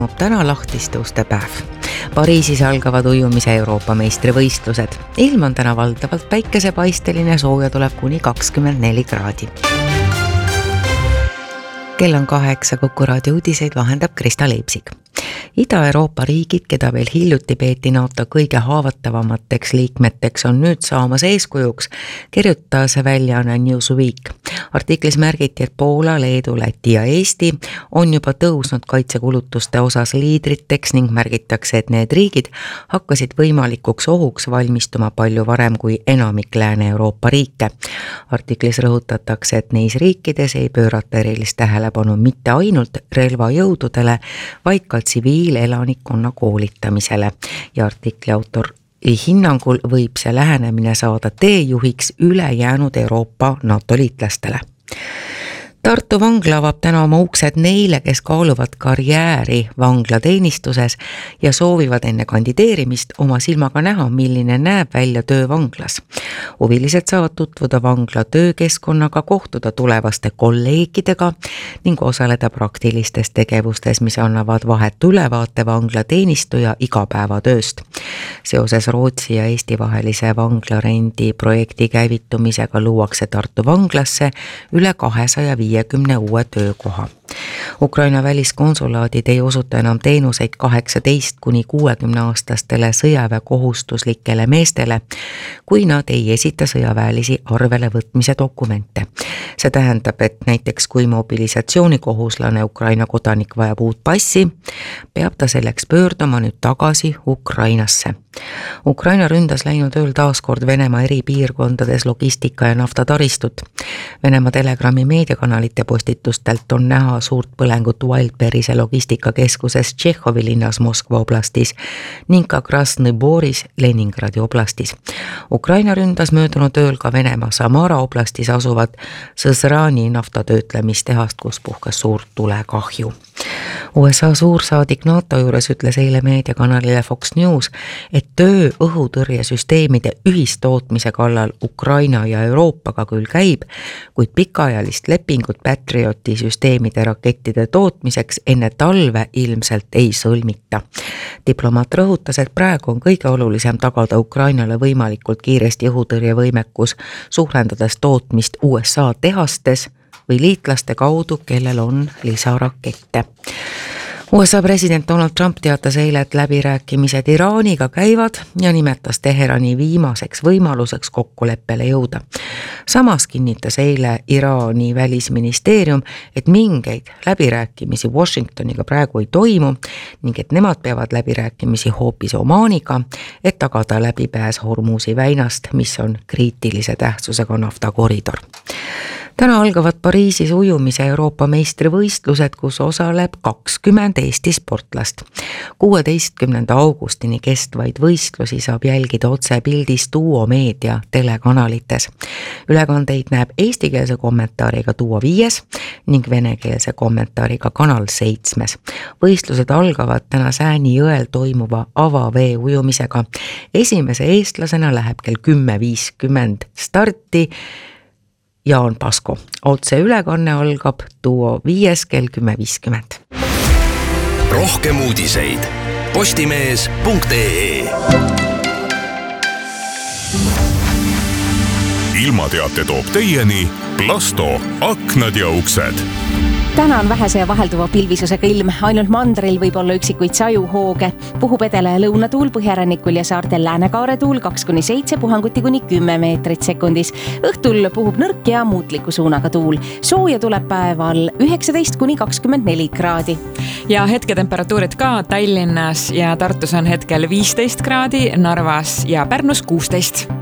Täna lahtiste uste päev. Pariisis algavad ujumise Euroopa meistrivõistlused. Ilm on täna valdavalt päikesepaisteline, sooja tuleb kuni 24 kraadi. Kell on 8, Kuku raadio uudiseid vahendab Krista Leipsik. Ida-Euroopa riigid, keda veel hiljuti peeti NATO kõige haavatavamateks liikmeteks, on nüüd saamas eeskujuks, kirjutas väljaanne Newsweek. Artiklis märgiti, et Poola, Leedu, Läti ja Eesti on juba tõusnud kaitsekulutuste osas liidriteks ning märgitakse, et need riigid hakkasid võimalikuks ohuks valmistuma palju varem kui enamik Lääne-Euroopa riike. Artiklis rõhutatakse, et neis riikides ei pöörata erilist tähelepanu mitte ainult relvajõududele, vaid ka tsiviilelanikkonna koolitamisele ja artikli autor hinnangul võib see lähenemine saada teejuhiks ülejäänud Euroopa NATO liitlastele. Tartu vangla avab täna oma uksed neile, kes kaaluvad karjääri vanglateenistuses ja soovivad enne kandideerimist oma silmaga näha, milline näeb välja töö vanglas. Huvilised saavad tutvuda vangla töökeskkonnaga, kohtuda tulevaste kolleegidega ning osaleda praktilistes tegevustes, mis annavad vahetu ülevaate vanglateenistuja igapäevatööst. Seoses Rootsi ja Eesti vahelise vanglarendi projekti käivitumisega luuakse Tartu vanglasse üle 250 uue töökoha. Ukraina väliskonsulaadid ei osuta enam teenuseid 18–60-aastastele sõjaväekohustuslikele meestele, kui nad ei esita sõjaväelisi arvele võtmise dokumente. See tähendab, et näiteks kui mobilisatsioonikohuslane Ukraina kodanik vajab uut passi, peab ta selleks pöörduma nüüd tagasi Ukrainasse. Ukraina ründas läinud ööl taaskord Venemaa eri piirkondades logistika ja naftataristut. Venemaa Telegrami meediakanalite postitustelt on näha suurt põlengut Wildberrise logistikakeskuses Tšehhovi linnas Moskva oblastis ning ka Krasnõboris Leningradi oblastis. Ukraina ründas möödunud ööl ka Venemaa Samara oblastis asuvat Sõsrani naftatöötlemistehast, kus puhkas suur tulekahju. USA suursaadik NATO juures ütles eile meediakanalile Fox News, et töö õhutõrjesüsteemide ühistootmise kallal Ukraina ja Euroopaga küll käib, kuid pikaajalist lepingut Patrioti süsteemide rakettide tootmiseks enne talve ilmselt ei sõlmita. Diplomaat rõhutas, et praegu on kõige olulisem tagada Ukrainale võimalikult kiiresti õhutõrjevõimekus, suurendades tootmist USA tehastes või liitlaste kaudu, kellel on lisarakette. USA president Donald Trump teatas eile, et läbirääkimised Iraaniga käivad ja nimetas Teherani viimaseks võimaluseks kokkuleppele jõuda. Samas kinnitas eile Iraani välisministeerium, et mingeid läbirääkimisi Washingtoniga praegu ei toimu ning et nemad peavad läbirääkimisi hoopis Omaaniga, et tagada läbipääs Hormuzi väinast, mis on kriitilise tähtsusega naftakoridor. Täna algavad Pariisis ujumise Euroopa meistrivõistlused, kus osaleb 20 Eesti sportlast. 16. augustini kestvaid võistlusi saab jälgida otsepildis Duo Meedia telekanalites. Ülekandeid näeb eestikeelse kommentaariga Duo 5 ning venekeelse kommentaariga Kanal 7. Võistlused algavad täna Sääni jõel toimuva avavee ujumisega. Esimese eestlasena läheb kell 10:50 starti Jaan Pasko. Otse ülekanne algab Duo 5 kell 10:50. Rohkem uudiseid postimees.ee. Ilmateate toob teieni Plasto aknad ja uksed. Täna on vähese ja vahelduva pilvisusega ilm, ainult mandril võib olla üksikuid sajuhooge. Puhub edela ja lõunatuul põhjarannikul ja saartel läänekaare tuul 2–7, puhanguti kuni 10 meetrit sekundis. Õhtul puhub nõrk ja muutliku suunaga tuul. Sooja tuleb päeval 19–24 kraadi. Ja hetketemperatuurid ka Tallinnas ja Tartus on hetkel 15 kraadi, Narvas ja Pärnus 16.